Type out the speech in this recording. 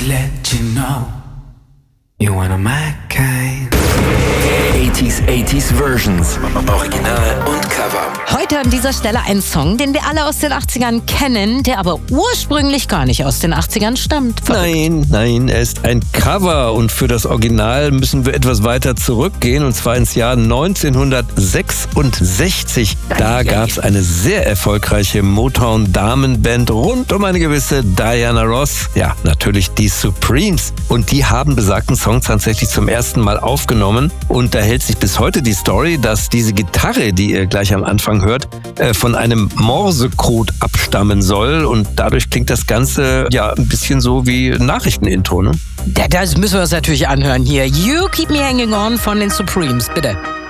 let you know you're one of my kind. 80s Versions. Original und Cover. Heute an dieser Stelle ein Song, den wir alle aus den 80ern kennen, der aber ursprünglich gar nicht aus den 80ern stammt. Nein, er ist ein Cover und für das Original müssen wir etwas weiter zurückgehen und zwar ins Jahr 1966. Da gab es eine sehr erfolgreiche Motown-Damenband rund um eine gewisse Diana Ross. Ja, natürlich die Supremes. Und die haben besagten Song tatsächlich zum ersten Mal aufgenommen und da hält sich bis heute die Story, dass diese Gitarre, die ihr gleich am Anfang hört, von einem Morsecode abstammen soll und dadurch klingt das Ganze ja ein bisschen so wie Nachrichtenintro, ne? Das müssen wir uns natürlich anhören hier. You Keep Me Hanging On von den Supremes, bitte.